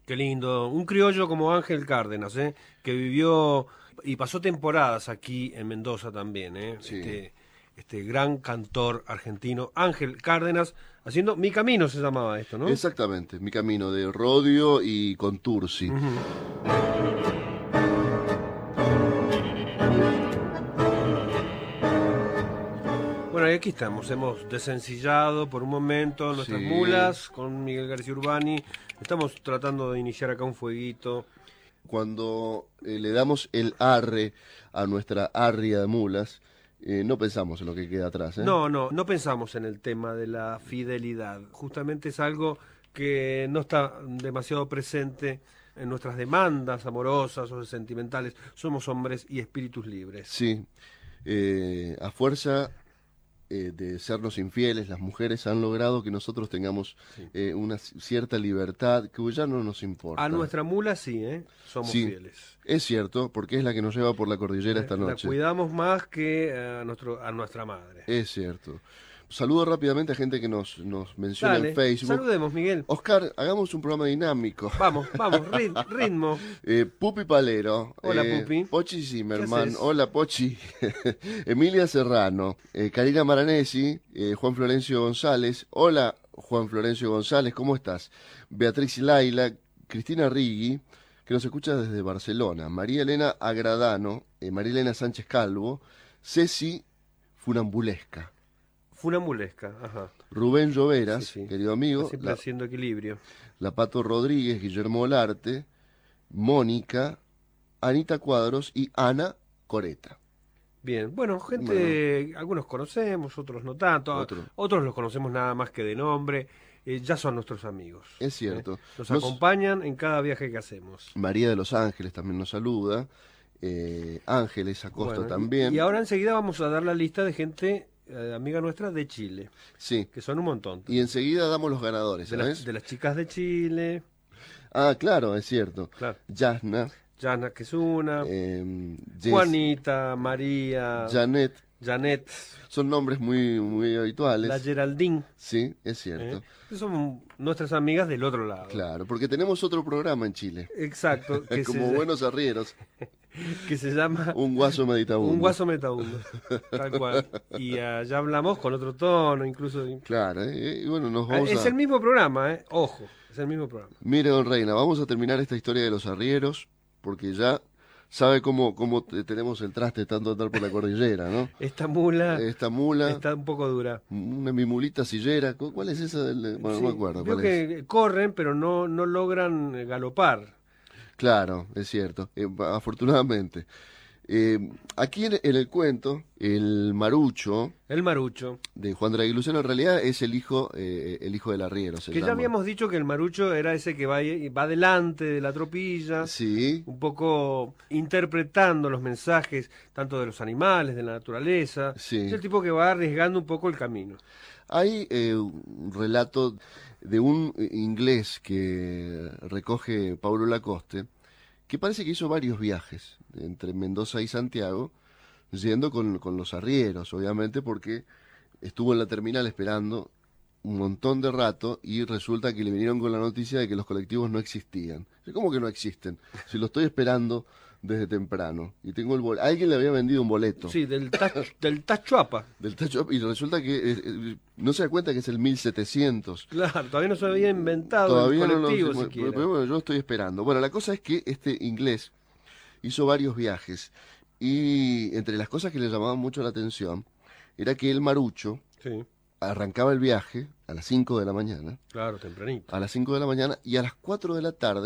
Qué lindo. Un criollo como Ángel Cárdenas, que vivió y pasó temporadas aquí en Mendoza también, Sí, este gran cantor argentino, Ángel Cárdenas, haciendo Mi Camino se llamaba esto, ¿no? exactamente. Mi camino de Rodio y Contursi. Ujú. Bueno, y aquí estamos, hemos desencillado por un momento nuestras Sí. mulas con Miguel García Urbani, estamos tratando de iniciar acá un fueguito. Cuando le damos el arre a nuestra arria de mulas, no pensamos en lo que queda atrás, ¿eh? No pensamos en el tema de la fidelidad. Justamente es algo que no está demasiado presente en nuestras demandas amorosas o sentimentales. Somos hombres y espíritus libres. Sí. A fuerza de sernos infieles, las mujeres han logrado que nosotros tengamos Sí. una cierta libertad que ya no nos A importa. nuestra mula sí, somos Sí, fieles. es cierto, porque es la que nos lleva por la cordillera esta La noche. cuidamos más que a nuestra madre. Es cierto. Saludo rápidamente a gente que nos menciona en Dale, Facebook. saludemos, Miguel. Oscar, hagamos un programa dinámico. Vamos, ritmo. Pupi Palero, Hola, Pupi. Pochi ¿Qué Zimmerman, haces? hola Pochi, Emilia Serrano, Karina Maranesi, Juan Florencio González, hola Juan Florencio González, ¿cómo estás? Beatriz Laila, Cristina Rigui, que nos escucha desde Barcelona, María Elena Agradano, María Elena Sánchez Calvo, Ceci Funambulesca, Funambulesca, ajá. Rubén Sí, Lloveras, sí. querido Está amigo, siempre haciendo equilibrio. la Pato Rodríguez, Guillermo Olarte, Mónica, Anita Cuadros y Ana Coreta. Bien, bueno, Bueno, gente, algunos conocemos, otros no tanto, otro. otros los conocemos nada más que de nombre, ya son nuestros amigos. Es cierto. Nos Nos, acompañan en cada viaje que hacemos. María de los Ángeles también nos saluda. Ángeles Acosta Bueno, y también. ahora enseguida vamos a dar la lista de gente, amiga nuestra, de Chile, Sí. que son un montón. Y enseguida damos los ganadores, ¿sabes? De las chicas de Chile, Ah, claro, es cierto. claro, Yasna, Yana, que es una, Jess, Juanita, María, Janet. Janet, Son nombres muy la habituales. Geraldine. Sí, es cierto. Son nuestras amigas del otro lado. Claro, porque tenemos otro programa en Chile. Exacto, Como buenos arrieros. que se llama Un guaso meditabundo. Un Guaso Metabundo, tal cual. Y ya hablamos con otro tono, incluso. Claro, y bueno, nos vamos Es a... el mismo programa, ojo, es el mismo programa. Mire, don Reina, vamos a terminar esta historia de los arrieros, porque ya sabe cómo tenemos el traste tanto andar por la cordillera, ¿no? Esta mula Esta mula, está un poco dura. mi mulita sillera, ¿cuál es esa? Bueno, Sí, no me acuerdo veo cuál es. que corren, pero no logran galopar. Claro, es cierto, afortunadamente. Aquí en el cuento, el marucho El marucho. de Juan Draghi Lucero en realidad es el hijo del arriero, se Que ya llama. habíamos dicho que el marucho era ese que va delante de la tropilla, Sí, un poco interpretando los mensajes tanto de los animales, de la naturaleza. sí. Es el tipo que va arriesgando un poco el camino. Hay un relato de un inglés que recoge Paulo Lacoste, que parece que hizo varios viajes entre Mendoza y Santiago, yendo con los arrieros, obviamente, porque estuvo en la terminal esperando un montón de rato y resulta que le vinieron con la noticia de que los colectivos no existían. ¿Cómo que no existen? Si lo estoy esperando desde temprano y tengo el boleto. Alguien le había vendido un boleto Sí, del Tachuapa. del Tacho y resulta que no se da cuenta que es el 1700. Claro, todavía no se había inventado Todavía el no lo colectivo pero siquiera. bueno, yo estoy esperando. Bueno, la cosa es que este inglés hizo varios viajes y entre las cosas que le llamaban mucho la atención era que el marucho Sí, arrancaba el viaje a las 5 de la mañana, claro, tempranito. a las 5 de la mañana y a las 4 de la tarde